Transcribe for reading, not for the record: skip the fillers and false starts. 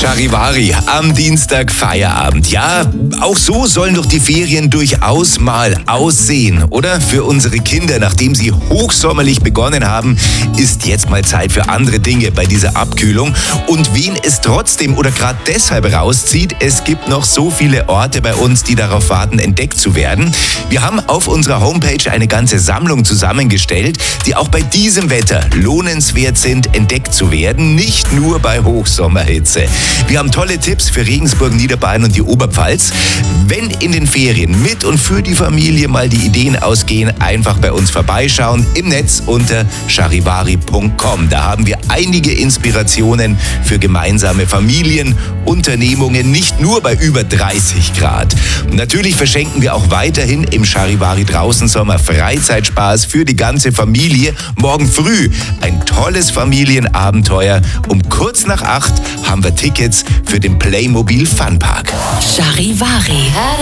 Charivari, am Dienstag Feierabend. Ja, auch so sollen doch die Ferien durchaus mal aussehen, oder? Für unsere Kinder, nachdem sie hochsommerlich begonnen haben, ist jetzt mal Zeit für andere Dinge bei dieser Abkühlung. Und wen es trotzdem oder gerade deshalb rauszieht, es gibt noch so viele Orte bei uns, die darauf warten, entdeckt zu werden. Wir haben auf unserer Homepage eine ganze Sammlung zusammengestellt, die auch bei diesem Wetter lohnenswert sind, entdeckt zu werden, nicht nur bei Hochsommerhitze. Wir haben tolle Tipps für Regensburg, Niederbayern und die Oberpfalz. Wenn in den Ferien mit und für die Familie mal die Ideen ausgehen, einfach bei uns vorbeischauen im Netz unter charivari.com. Da haben wir einige Inspirationen für gemeinsame Familienunternehmungen, nicht nur bei über 30 Grad. Natürlich verschenken wir auch weiterhin im Charivari Draußensommer Freizeitspaß für die ganze Familie. Morgen früh ein tolles Familienabenteuer. Um kurz nach 8 haben wir Tickets für den Playmobil Funpark. Charivari.